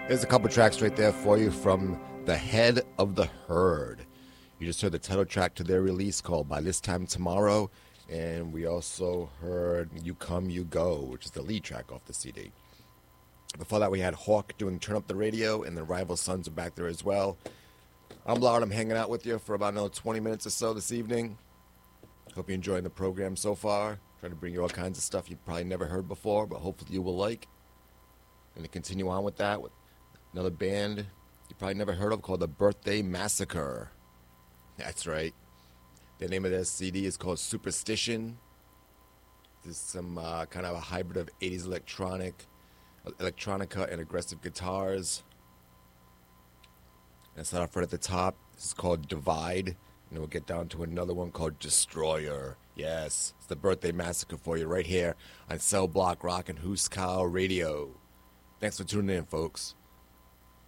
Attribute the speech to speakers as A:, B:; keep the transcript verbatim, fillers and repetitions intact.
A: There's a couple tracks right there for you from The Head of the Herd. You just heard the title track to their release called By This Time Tomorrow, and we also heard You Come, You Go, which is the lead track off the C D. Before that, we had Hawk doing Turn Up the Radio, and the Rival Sons are back there as well. I'm Lard. I'm hanging out with you for about another twenty minutes or so this evening. Hope you're enjoying the program so far. Trying to bring you all kinds of stuff you've probably never heard before, but hopefully you will like. And to continue on with that, with another band you probably never heard of called The Birthday Massacre. That's right. The name of their C D is called Superstition. There's some uh, kind of a hybrid of eighties electronic, electronica and aggressive guitars. And start off right at the top. This is called Divide. And then we'll get down to another one called Destroyer. Yes, it's The Birthday Massacre for you right here on Cell Block Rock and Hooskow Radio. Thanks for tuning in, folks.